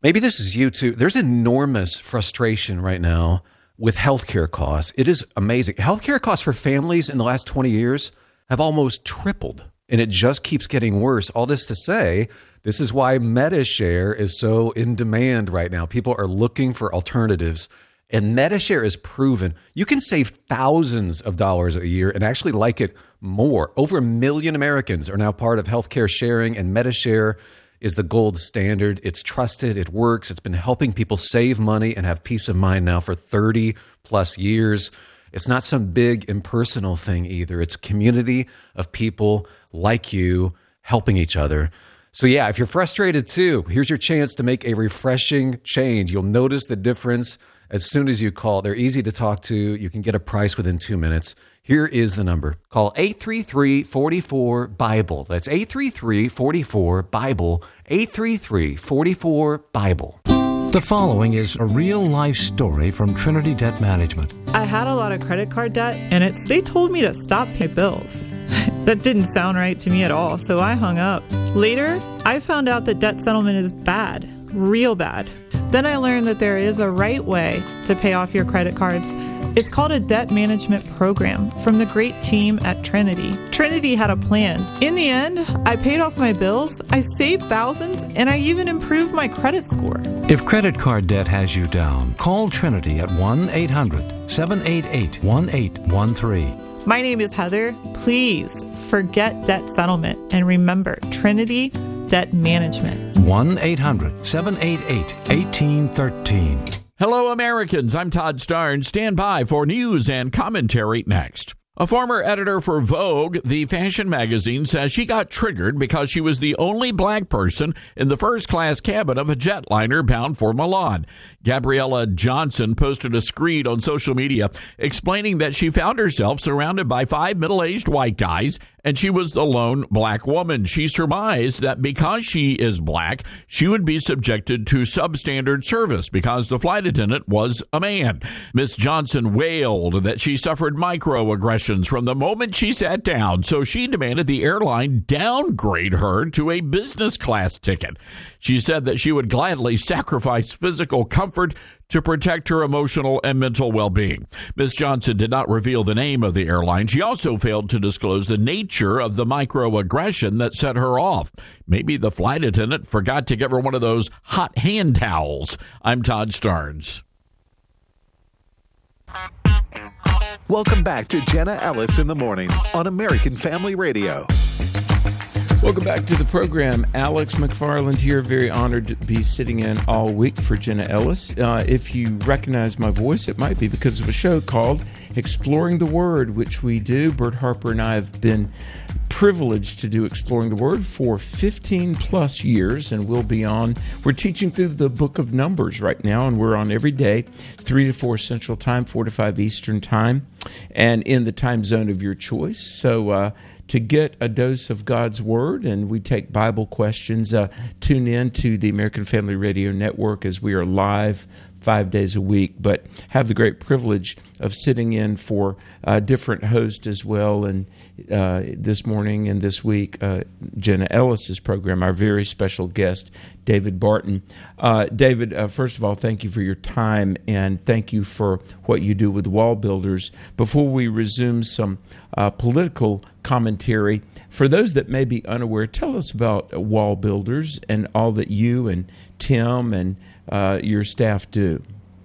Maybe this is you too. There's enormous frustration right now with healthcare costs. It is amazing. Healthcare costs for families in the last 20 years have almost tripled, and it just keeps getting worse. All this to say, this is why MediShare is so in demand right now. People are looking for alternatives, and MediShare is proven. You can save thousands of dollars a year and actually like it more. Over 1 million Americans are now part of healthcare sharing, and MediShare is the gold standard. It's trusted. It works. It's been helping people save money and have peace of mind now for 30 plus years. It's not some big impersonal thing either. It's a community of people like you helping each other. So yeah, if you're frustrated too, here's your chance to make a refreshing change. You'll notice the difference as soon as you call. They're easy to talk to. You can get a price within 2 minutes. Here is the number. Call 833-44-BIBLE. That's 833-44-BIBLE. 833-44-BIBLE. The following is a real-life story from Trinity Debt Management. I had a lot of credit card debt, and they told me to stop paying bills. That didn't sound right to me at all, so I hung up. Later, I found out that debt settlement is bad, real bad. Then I learned that there is a right way to pay off your credit cards. It's called a debt management program from the great team at Trinity. Trinity had a plan. In the end, I paid off my bills, I saved thousands, and I even improved my credit score. If credit card debt has you down, call Trinity at 1-800-788-1813. My name is Heather. Please forget debt settlement and remember Trinity Debt Management. 1-800-788-1813. Hello, Americans. I'm Todd Starnes. Stand by for news and commentary next. A former editor for Vogue, the fashion magazine, says she got triggered because she was the only black person in the first-class cabin of a jetliner bound for Milan. Gabriella Johnson posted a screed on social media explaining that she found herself surrounded by 5 middle-aged white guys, and she was the lone black woman. She surmised that because she is black, she would be subjected to substandard service because the flight attendant was a man. Miss Johnson wailed that she suffered microaggressions from the moment she sat down, so she demanded the airline downgrade her to a business class ticket. She said that she would gladly sacrifice physical comfort to protect her emotional and mental well-being. Ms. Johnson did not reveal the name of the airline. She also failed to disclose the nature of the microaggression that set her off. Maybe the flight attendant forgot to give her one of those hot hand towels. I'm Todd Starnes. Welcome back to Jenna Ellis in the Morning on American Family Radio. Welcome back to the program. Alex McFarland here. Very honored to be sitting in all week for Jenna Ellis. If you recognize my voice, it might be because of a show called Exploring the Word, which we do. Bert Harper and I have been privileged to do Exploring the Word for 15 plus years, and we'll be on. We're teaching through the book of Numbers right now, and we're on every day, 3 to 4 Central Time, 4 to 5 Eastern Time, and in the time zone of your choice. So to get a dose of God's Word, and we take Bible questions, tune in to the American Family Radio Network as we are live 5 days a week, but have the great privilege of sitting in for different hosts as well. And this morning and this week, Jenna Ellis's program, our very special guest, David Barton. David, first of all, thank you for your time, and thank you for what you do with Wall Builders. Before we resume some political commentary, for those that may be unaware, tell us about Wall Builders and all that you and Tim and your staff do.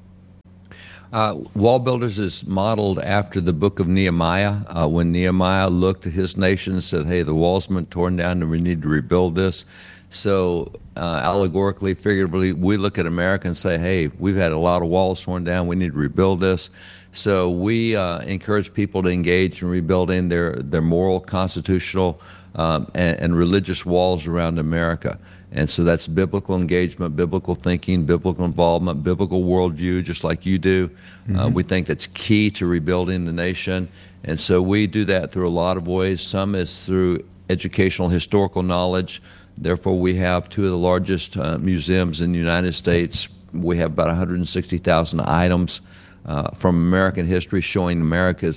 Wall Builders is modeled after the book of Nehemiah. When Nehemiah looked at his nation and said, hey, the wall's been torn down and we need to rebuild this. So allegorically, figuratively, we look at America and say, hey, we've had a lot of walls torn down. We need to rebuild this. So we encourage people to engage in rebuilding their moral, constitutional, and religious walls around America. And so that's biblical engagement, biblical thinking, biblical involvement, biblical worldview, just like you do. Mm-hmm. We think that's key to rebuilding the nation. And so we do that through a lot of ways. Some is through educational, historical knowledge. Therefore, we have 2 of the largest museums in the United States. We have about 160,000 items from American history showing America's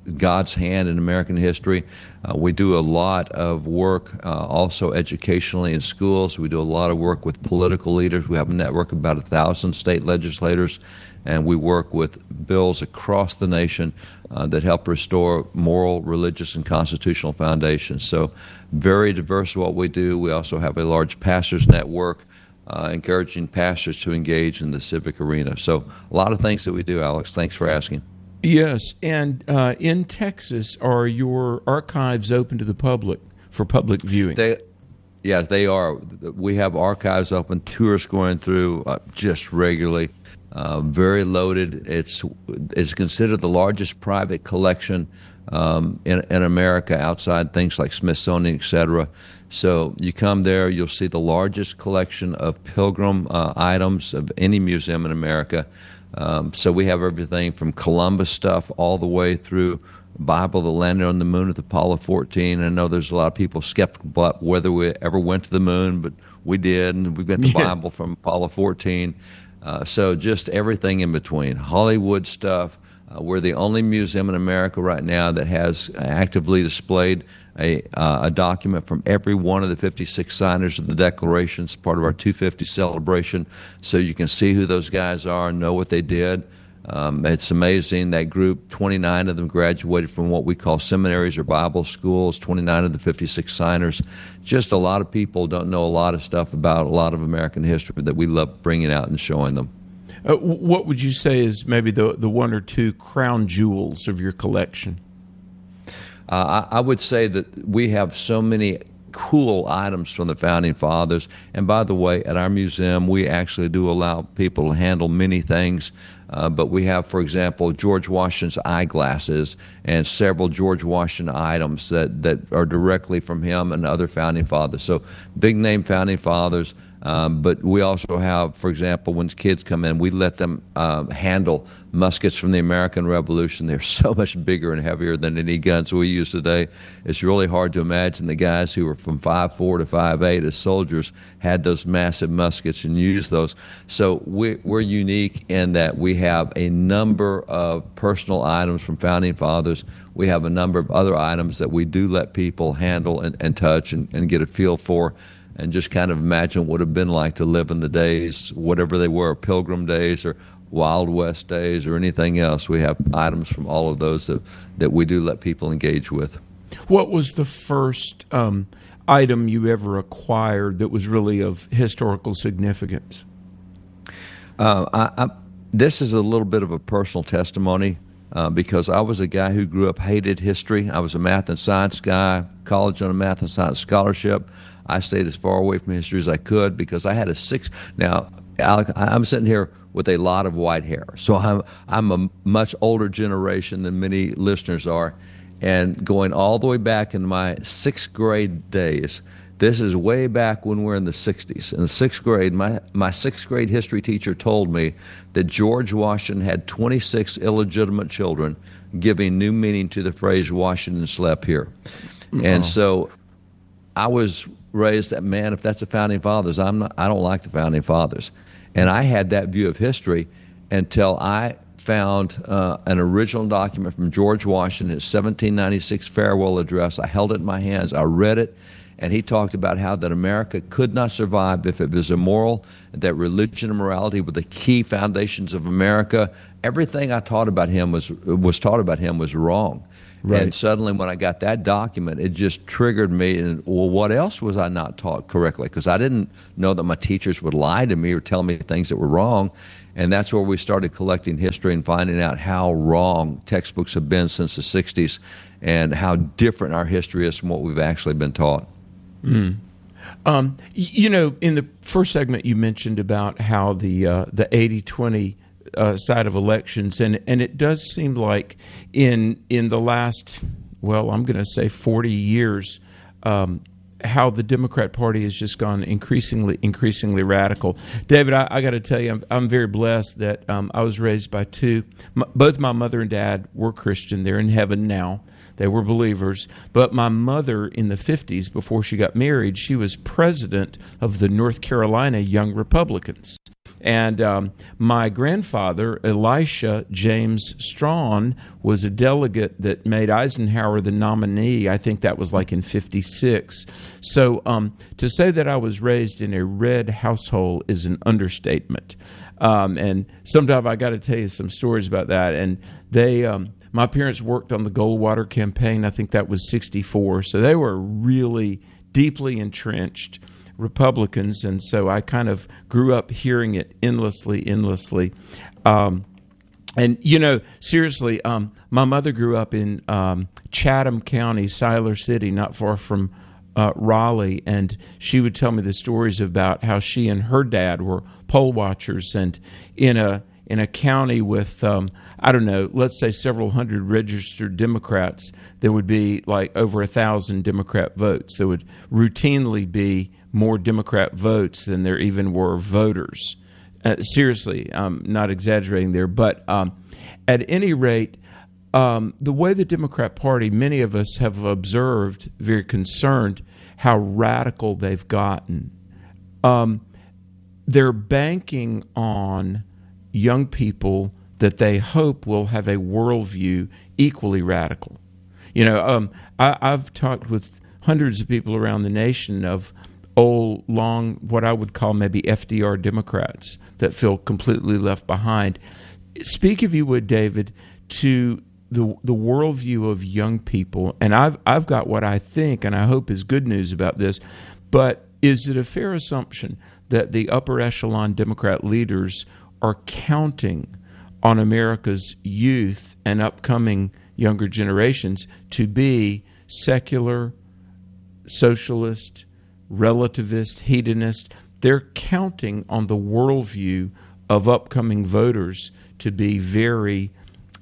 God's hand in American history. We do a lot of work also educationally in schools. We do a lot of work with political leaders. We have a network of about 1,000 state legislators, and we work with bills across the nation that help restore moral, religious, and constitutional foundations. So very diverse what we do. We also have a large pastors network encouraging pastors to engage in the civic arena. So a lot of things that we do, Alex. Thanks for asking. Yes, and in Texas, are your archives open to the public for public viewing? Yes, they are. We have archives open, tours going through just regularly, very loaded. It's considered the largest private collection in America outside things like Smithsonian, et cetera. So you come there, you'll see the largest collection of pilgrim items of any museum in America. So we have everything from Columbus stuff all the way through Bible that landed on the moon with Apollo 14. I know there's a lot of people skeptical about whether we ever went to the moon, but we did, and we've got the Bible from Apollo 14. So just everything in between. Hollywood stuff. We're the only museum in America right now that has actively displayed a document from every one of the 56 signers of the Declaration. It's part of our 250 celebration, so you can see who those guys are and know what they did. It's amazing. That group, 29 of them graduated from what we call seminaries or Bible schools, 29 of the 56 signers. Just a lot of people don't know a lot of stuff about a lot of American history that we love bringing out and showing them. What would you say is maybe the one or two crown jewels of your collection? I would say that we have so many cool items from the Founding Fathers. And by the way, at our museum, we actually do allow people to handle many things. But we have, for example, George Washington's eyeglasses and several George Washington items that are directly from him and other Founding Fathers. So big-name Founding Fathers. But we also have, for example, when kids come in, we let them handle muskets from the American Revolution. They're so much bigger and heavier than any guns we use today. It's really hard to imagine the guys who were from 5'4" to 5'8" as soldiers had those massive muskets and used those. So we're unique in that we have a number of personal items from Founding Fathers. We have a number of other items that we do let people handle and touch and get a feel for, and just kind of imagine what it would have been like to live in the days, whatever they were, Pilgrim days or Wild West days or anything else. We have items from all of those that we do let people engage with. What was the first item you ever acquired that was really of historical significance? This is a little bit of a personal testimony because I was a guy who grew up, hated history. I was a math and science guy, college on a math and science scholarship. I stayed as far away from history as I could because I had Now, Alec, I'm sitting here with a lot of white hair, so I'm a much older generation than many listeners are, and going all the way back in my sixth grade days. This is way back when we're in the 60s. In the sixth grade, my sixth grade history teacher told me that George Washington had 26 illegitimate children, giving new meaning to the phrase "Washington slept here." Mm-hmm. And so I was raised that, man, if that's the Founding Fathers, I don't like the Founding Fathers. And I had that view of history until I found an original document from George Washington, his 1796 farewell address. I held it in my hands. I read it, and he talked about how that America could not survive if it was immoral, that religion and morality were the key foundations of America. Everything I taught about him was taught about him was wrong. Right. And suddenly when I got that document, it just triggered me. And, well, what else was I not taught correctly? Because I didn't know that my teachers would lie to me or tell me things that were wrong. And that's where we started collecting history and finding out how wrong textbooks have been since the 60s and how different our history is from what we've actually been taught. Mm. You know, in the first segment you mentioned about how the 80-20 side of elections, and it does seem like in the last, well, I'm going to say 40 years, how the Democrat Party has just gone increasingly radical. David, I got to tell you, I'm very blessed that I was raised by both my mother and dad were Christian. They're in heaven now. They were believers. But my mother, in the 50s, before she got married, she was president of the North Carolina Young Republicans. And my grandfather, Elisha James Strawn, was a delegate that made Eisenhower the nominee. I think that was like in 56. So to say that I was raised in a red household is an understatement. And sometime I got to tell you some stories about that. And they, my parents worked on the Goldwater campaign. I think that was 64. So they were really deeply entrenched Republicans, and so I kind of grew up hearing it endlessly. And, seriously, my mother grew up in Chatham County, Siler City, not far from Raleigh, and she would tell me the stories about how she and her dad were poll watchers, and in a county with, let's say several hundred registered Democrats, there would be like over 1,000 Democrat votes. There would routinely be more Democrat votes than there even were voters. Seriously, I'm not exaggerating there. But at any rate, the way the Democrat Party, many of us have observed, very concerned, how radical they've gotten. They're banking on young people that they hope will have a worldview equally radical. I've talked with hundreds of people around the nation of old, long, what I would call maybe FDR Democrats that feel completely left behind. Speak, if you would, David, to the worldview of young people. And I've got what I think and I hope is good news about this, but is it a fair assumption that the upper echelon Democrat leaders are counting on America's youth and upcoming younger generations to be secular, socialist, relativist, hedonist? They're counting on the worldview of upcoming voters to be very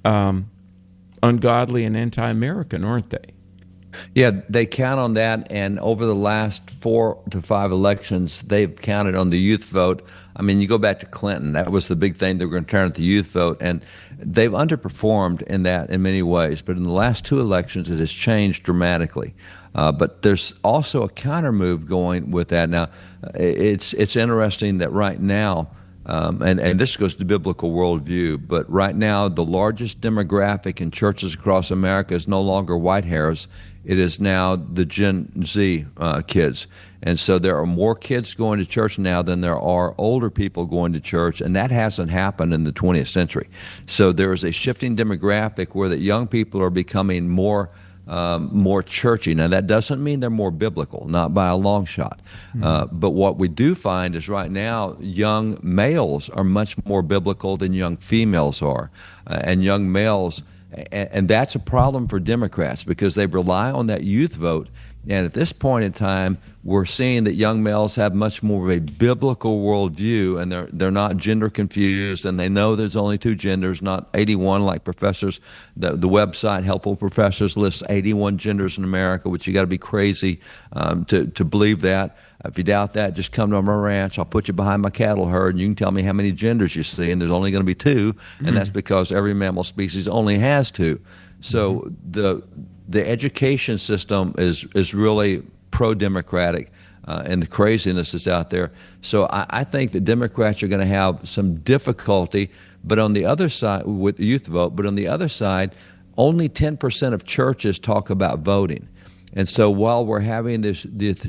ungodly and anti-American, aren't they? Yeah, they count on that, and over the last 4 to 5 elections, they've counted on the youth vote. I mean, you go back to Clinton, that was the big thing. They were going to turn out the youth vote, and they've underperformed in that in many ways. But in the last 2 elections, it has changed dramatically. But there's also a counter move going with that. Now, it's interesting that right now, and this goes to biblical worldview, but right now the largest demographic in churches across America is no longer white hairs. It is now the Gen Z kids. And so there are more kids going to church now than there are older people going to church, and that hasn't happened in the 20th century. So there is a shifting demographic where that young people are becoming more churchy. Now, that doesn't mean they're more biblical, not by a long shot. But what we do find is right now, young males are much more biblical than young females are. And young males, and that's a problem for Democrats because they rely on that youth vote. And at this point in time, we're seeing that young males have much more of a biblical worldview, and they're not gender confused, and they know there's only 2 genders, not 81 like professors. The website Helpful Professors lists 81 genders in America, which you got to be crazy to believe that. If you doubt that, just come to my ranch. I'll put you behind my cattle herd, and you can tell me how many genders you see, and there's only going to be 2, and that's because every mammal species only has 2. So the education system is really pro-democratic, and the craziness is out there. So I think that Democrats are going to have some difficulty, but on the other side, with the youth vote, but on the other side, only 10% of churches talk about voting. And so while we're having this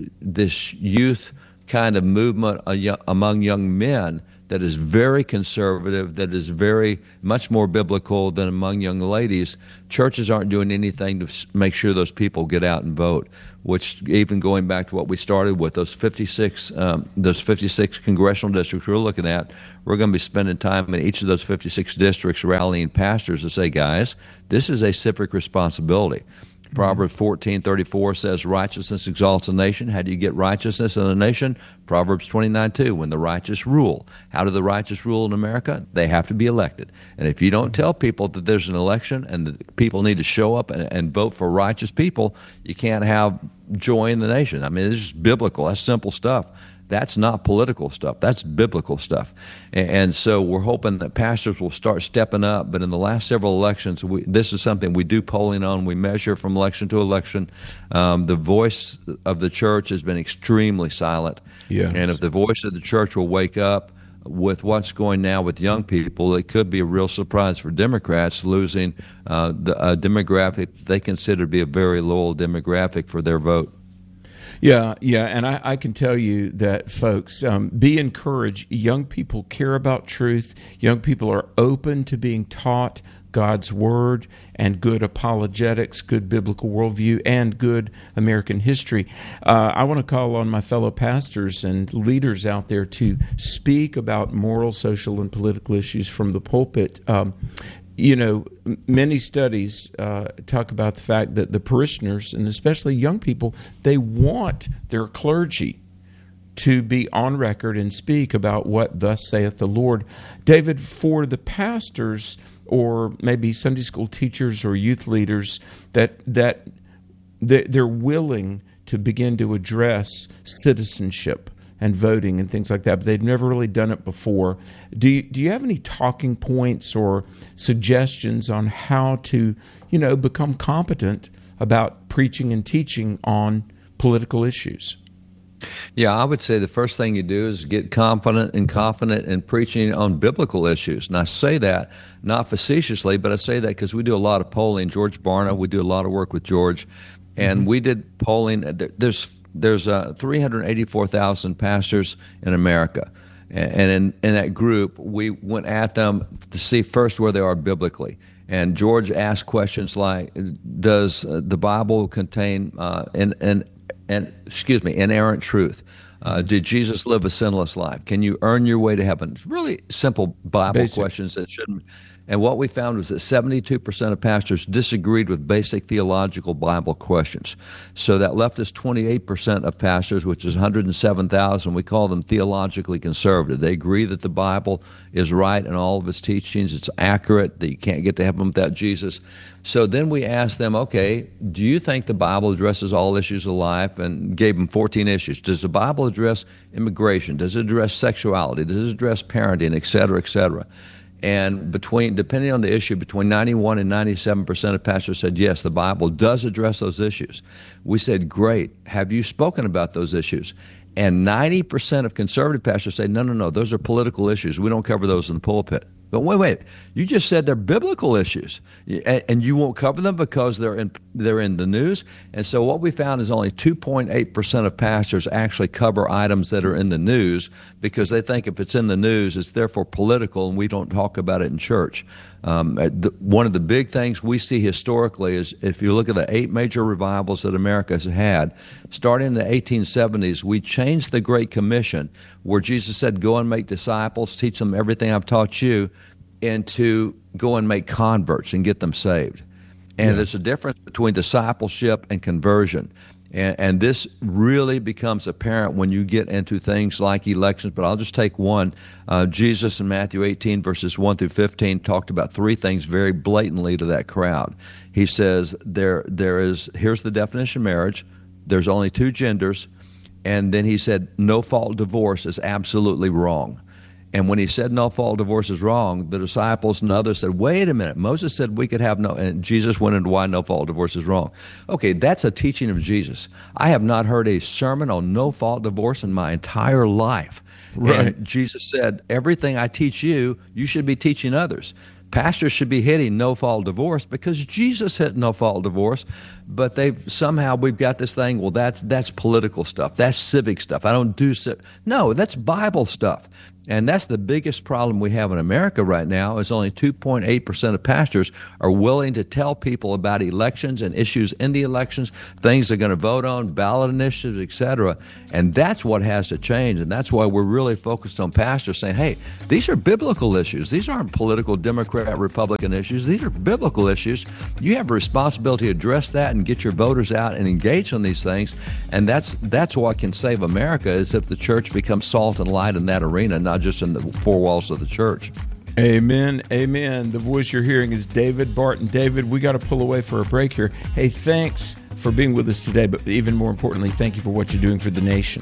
youth kind of movement among young men that is very conservative, that is very much more biblical than among young ladies, churches aren't doing anything to make sure those people get out and vote, which even going back to what we started with, those 56 congressional districts we're looking at, we're going to be spending time in each of those 56 districts rallying pastors to say, guys, this is a civic responsibility. Proverbs 14:34 says, righteousness exalts a nation. How do you get righteousness in a nation? Proverbs 29:2, when the righteous rule. How do the righteous rule in America? They have to be elected. And if you don't tell people that there's an election and that people need to show up and vote for righteous people, you can't have joy in the nation. I mean, it's just biblical. That's simple stuff. That's not political stuff. That's biblical stuff. And so we're hoping that pastors will start stepping up. But in the last several elections, this is something we do polling on. We measure from election to election. The voice of the church has been extremely silent. Yeah. And if the voice of the church will wake up, with what's going now with young people, it could be a real surprise for Democrats losing a demographic they consider to be a very loyal demographic for their vote. Yeah, and I can tell you that, folks, be encouraged. Young people care about truth. Young people are open to being taught God's Word and good apologetics, good biblical worldview, and good American history. I want to call on my fellow pastors and leaders out there to speak about moral, social, and political issues from the pulpit. Many studies talk about the fact that the parishioners, and especially young people, they want their clergy to be on record and speak about what thus saith the Lord. David, for the pastors or maybe Sunday school teachers or youth leaders that they're willing to begin to address citizenship and voting and things like that, but they've never really done it before. Do you have any talking points or suggestions on how to, become competent about preaching and teaching on political issues? Yeah, I would say the first thing you do is get confident in preaching on biblical issues. And I say that not facetiously, but I say that because we do a lot of polling. George Barna, we do a lot of work with George, and we did polling. There's 384,000 pastors in America. And in that group, we went at them to see first where they are biblically. And George asked questions like, does the Bible contain inerrant truth? Did Jesus live a sinless life? Can you earn your way to heaven? It's really simple Bible questions that shouldn't. And what we found was that 72% of pastors disagreed with basic theological Bible questions. So that left us 28% of pastors, which is 107,000. We call them theologically conservative. They agree that the Bible is right in all of its teachings. It's accurate, that you can't get to heaven without Jesus. So then we asked them, okay, do you think the Bible addresses all issues of life? And gave them 14 issues. Does the Bible address immigration? Does it address sexuality? Does it address parenting, et cetera, et cetera? And depending on the issue, between 91 and 97% of pastors said, yes, the Bible does address those issues. We said, great. Have you spoken about those issues? And 90% of conservative pastors say, no, those are political issues. We don't cover those in the pulpit. But wait, you just said they're biblical issues, and you won't cover them because they're in the news. And so what we found is only 2.8% of pastors actually cover items that are in the news because they think if it's in the news, it's therefore political, and we don't talk about it in church. One of the big things we see historically is if you look at the 8 major revivals that America has had, starting in the 1870s, we changed the Great Commission where Jesus said, go and make disciples, teach them everything I've taught you, and to go and make converts and get them saved. And there's a difference between discipleship and conversion. And this really becomes apparent when you get into things like elections. But I'll just take one. Jesus in Matthew 18, verses 1 through 15, talked about 3 things very blatantly to that crowd. He says, here's the definition of marriage. There's only 2 genders. And then he said, no-fault divorce is absolutely wrong. And when he said no-fault divorce is wrong, the disciples and others said, wait a minute, Moses said we could have no, and Jesus went into why no-fault divorce is wrong. Okay, that's a teaching of Jesus. I have not heard a sermon on no-fault divorce in my entire life. Right. And Jesus said, everything I teach you, you should be teaching others. Pastors should be hitting no-fault divorce because Jesus hit no-fault divorce, but we've got this thing, well, that's political stuff. That's civic stuff. I don't do No, that's Bible stuff. And that's the biggest problem we have in America right now is only 2.8% of pastors are willing to tell people about elections and issues in the elections, things they're going to vote on, ballot initiatives, et cetera. And that's what has to change. And that's why we're really focused on pastors saying, hey, these are biblical issues. These aren't political Democrat, Republican issues. These are biblical issues. You have a responsibility to address that and get your voters out and engage on these things. And that's what can save America is if the church becomes salt and light in that arena, not just in the 4 walls of the church. Amen. Amen. The voice you're hearing is David Barton. David, we got to pull away for a break here. Hey, thanks for being with us today, but even more importantly, thank you for what you're doing for the nation.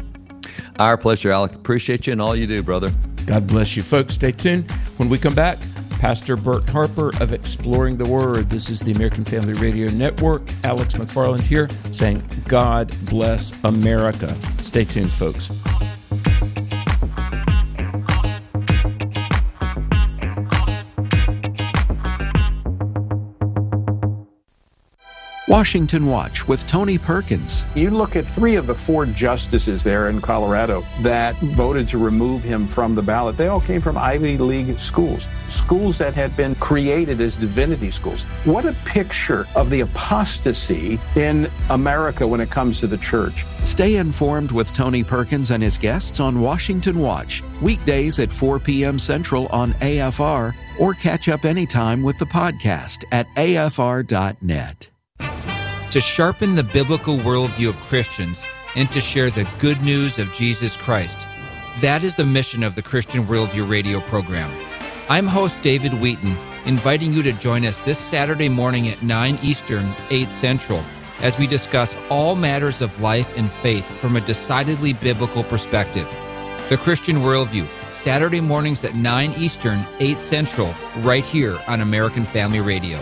Our pleasure, Alec. Appreciate you and all you do, brother. God bless you, folks. Stay tuned. When we come back, Pastor Bert Harper of Exploring the Word. This is the American Family Radio Network. Alex McFarland here saying, God bless America. Stay tuned, folks. Washington Watch with Tony Perkins. You look at 3 of the 4 justices there in Colorado that voted to remove him from the ballot. They all came from Ivy League schools, schools that had been created as divinity schools. What a picture of the apostasy in America when it comes to the church. Stay informed with Tony Perkins and his guests on Washington Watch, weekdays at 4 p.m. Central on AFR, or catch up anytime with the podcast at afr.net. To sharpen the biblical worldview of Christians and to share the good news of Jesus Christ. That is the mission of the Christian Worldview radio program. I'm host David Wheaton, inviting you to join us this Saturday morning at 9 Eastern, 8 Central, as we discuss all matters of life and faith from a decidedly biblical perspective. The Christian Worldview, Saturday mornings at 9 Eastern, 8 Central, right here on American Family Radio.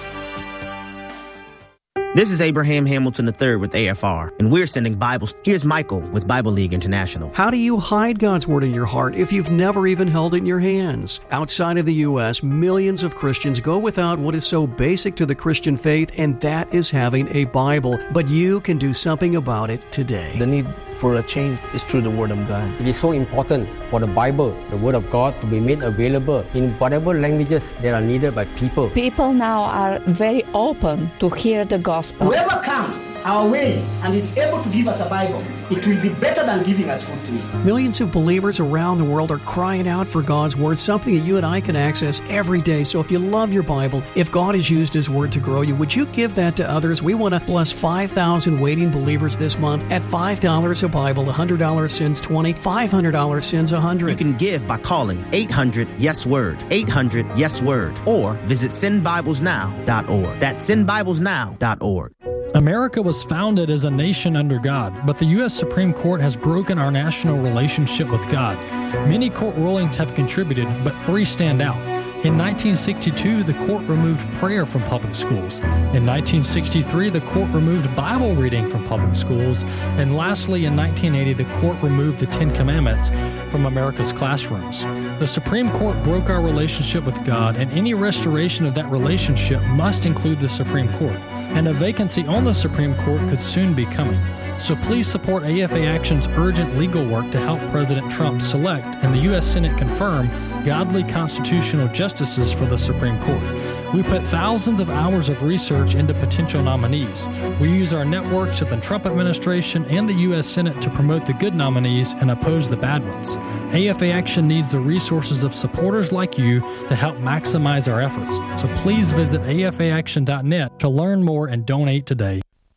This is Abraham Hamilton III with AFR, and we're sending Bibles. Here's Michael with Bible League International. How do you hide God's Word in your heart if you've never even held it in your hands? Outside of the U.S., millions of Christians go without what is so basic to the Christian faith, and that is having a Bible. But you can do something about it today. The need for a change is through the Word of God. It is so important for the Bible, the Word of God, to be made available in whatever languages that are needed by people. People now are very open to hear the gospel. Whoever comes our way and is able to give us a Bible, it will be better than giving us food to eat. Millions of believers around the world are crying out for God's Word, something that you and I can access every day. So if you love your Bible, if God has used His Word to grow you, would you give that to others? We want to bless 5,000 waiting believers this month at $5 a Bible. $100 sends 20, $500 sends 100. You can give by calling 800-YES-WORD, 800-YES-WORD, or visit sendbiblesnow.org. That's sendbiblesnow.org. America was founded as a nation under God, but the U.S. Supreme Court has broken our national relationship with God. Many court rulings have contributed, but 3 stand out. In 1962, the court removed prayer from public schools. In 1963, the court removed Bible reading from public schools. And lastly, in 1980, the court removed the 10 Commandments from America's classrooms. The Supreme Court broke our relationship with God, and any restoration of that relationship must include the Supreme Court. And a vacancy on the Supreme Court could soon be coming. So please support AFA Action's urgent legal work to help President Trump select and the U.S. Senate confirm godly constitutional justices for the Supreme Court. We put thousands of hours of research into potential nominees. We use our networks with the Trump administration and the U.S. Senate to promote the good nominees and oppose the bad ones. AFA Action needs the resources of supporters like you to help maximize our efforts. So please visit afaaction.net to learn more and donate today.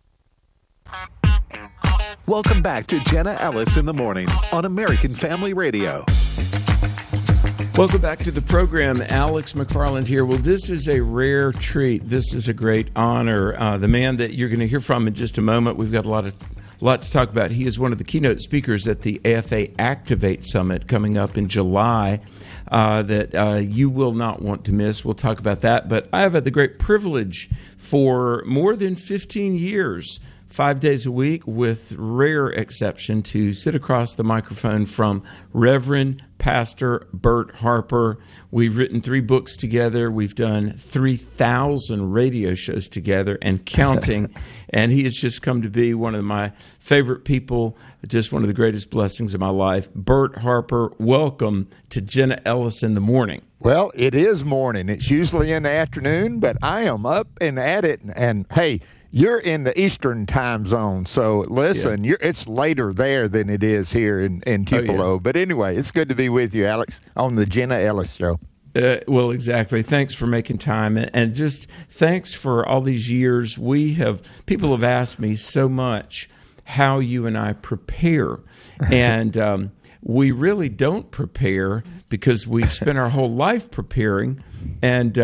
Welcome back to Jenna Ellis in the Morning on American Family Radio. Welcome back to the program. Alex McFarland here. Well, this is a rare treat. This is a great honor. The man that you're going to hear from in just a moment, we've got a lot to talk about. He is one of the keynote speakers at the AFA Activate Summit coming up in July that you will not want to miss. We'll talk about that. But I have had the great privilege for more than 15 years 5 days a week, with rare exception, to sit across the microphone from Reverend Pastor Bert Harper. We've written 3 books together. We've done 3,000 radio shows together and counting. And he has just come to be one of my favorite people, just one of the greatest blessings of my life. Bert Harper, welcome to Jenna Ellis in the Morning. Well, it is morning. It's usually in the afternoon, but I am up and at it. And hey, you're in the Eastern time zone, so listen, it's later there than it is here in Tupelo. Oh, yeah. But anyway, it's good to be with you, Alex, on the Jenna Ellis Show. Well, exactly. Thanks for making time, and just thanks for all these years. People have asked me so much how you and I prepare, and we really don't prepare because we've spent our whole life preparing, and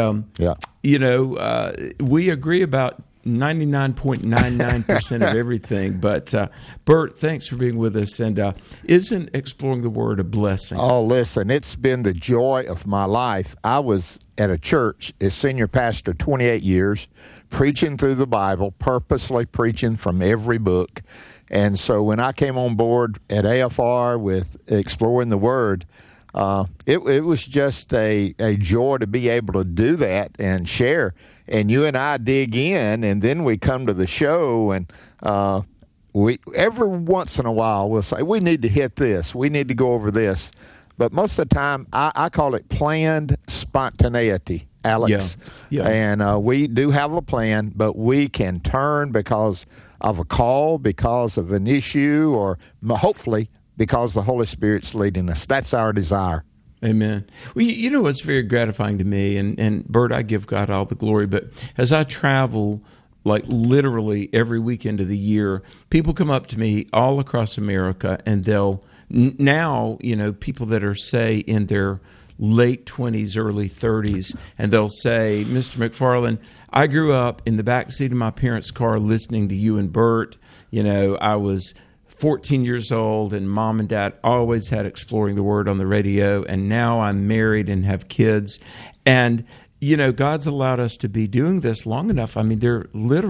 we agree about 99.99% of everything. But Bert, thanks for being with us. And isn't exploring the Word a blessing? Oh, listen, it's been the joy of my life. I was at a church as senior pastor 28 years, preaching through the Bible, purposely preaching from every book. And so when I came on board at AFR with Exploring the Word, it was just a joy to be able to do that and share. and you and I dig in, and then we come to the show, and we every once in a while we'll say, we need to hit this, we need to go over this. But most of the time, I call it planned spontaneity, Alex. Yeah. And we do have a plan, but we can turn because of a call, because of an issue, or hopefully because the Holy Spirit's leading us. That's our desire. Amen. Well, you know what's very gratifying to me, and Bert, I give God all the glory, but as I travel like literally every weekend of the year, people come up to me all across America, and they'll now, people that are, say, in their late 20s, early 30s, and they'll say, Mr. McFarland, I grew up in the backseat of my parents' car listening to you and Bert. I was 14 years old, and Mom and Dad always had Exploring the Word on the radio, and now I'm married and have kids. And, God's allowed us to be doing this long enough. I mean, there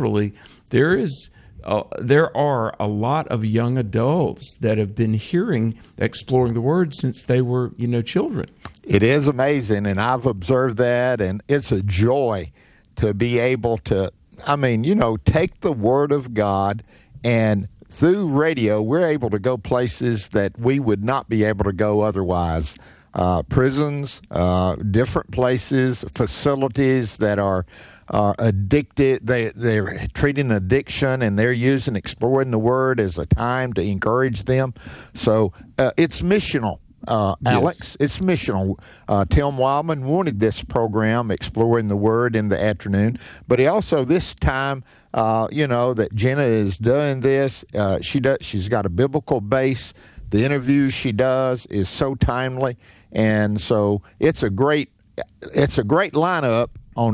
are a lot of young adults that have been hearing Exploring the Word since they were, children. It is amazing, and I've observed that, and it's a joy to be able to, take the Word of God, and through radio, we're able to go places that we would not be able to go otherwise. Prisons, different places, facilities that are addicted. They're treating addiction, and they're using Exploring the Word as a time to encourage them. So it's missional. Alex, it's missional. Tim Wildman wanted this program, Exploring the Word, in the afternoon, but he also, this time, that Jenna is doing this, she's got a biblical base. The interviews she does is so timely, and so it's a great lineup on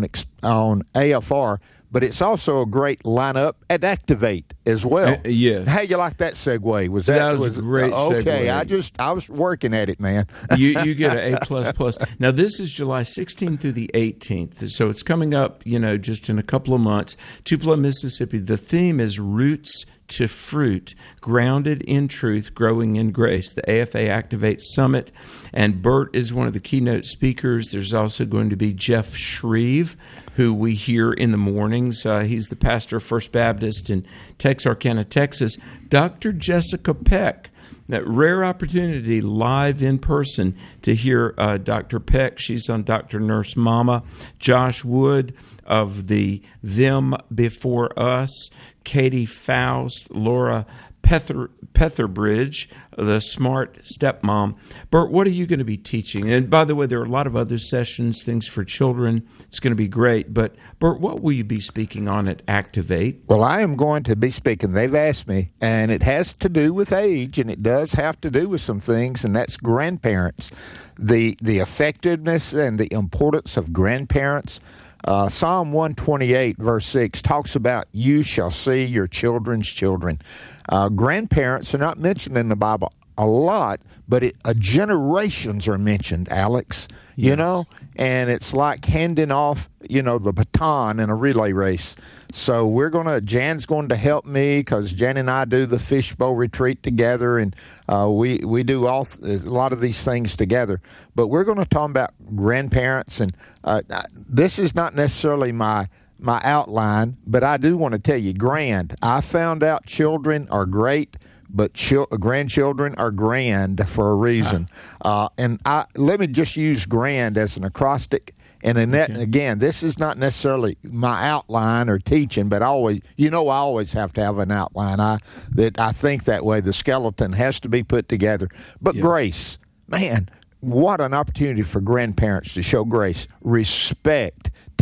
AFR, but it's also a great lineup at Activate as well. Yes. How you like that segue? That was a great segue. Okay, I was working at it, man. you get an A++. Now, this is July 16th through the 18th, so it's coming up, just in a couple of months. Tupelo, Mississippi. The theme is Roots to Fruit, Grounded in Truth, Growing in Grace, the AFA Activate Summit. And Bert is one of the keynote speakers. There's also going to be Jeff Shreve, who we hear in the mornings. He's the pastor of First Baptist in Texarkana, Texas. Dr. Jessica Peck, that rare opportunity live in person to hear Dr. Peck. She's on Dr. Nurse Mama. Josh Wood of the Them Before Us. Katie Faust, Laura Petherbridge, the Smart Stepmom. Bert, what are you going to be teaching? And by the way, there are a lot of other sessions, things for children. It's going to be great. But Bert, what will you be speaking on at Activate? Well, I am going to be speaking. They've asked me, and it has to do with age, and it does have to do with some things, and that's grandparents. The effectiveness and the importance of grandparents. Psalm 128, verse 6, talks about you shall see your children's children. Grandparents are not mentioned in the Bible a lot, but generations are mentioned, Alex, yes. And it's like handing off, the baton in a relay race. So Jan's going to help me because Jan and I do the Fishbowl Retreat together, and we do a lot of these things together. But we're going to talk about grandparents, and this is not necessarily my outline, but I do want to tell you, I found out children are great, but grandchildren are grand for a reason. And let me just use grand as an acrostic. And again, this is not necessarily my outline or teaching, but I always have to have an outline. I think that way. The skeleton has to be put together. But grace, man, what an opportunity for grandparents to show grace, respect,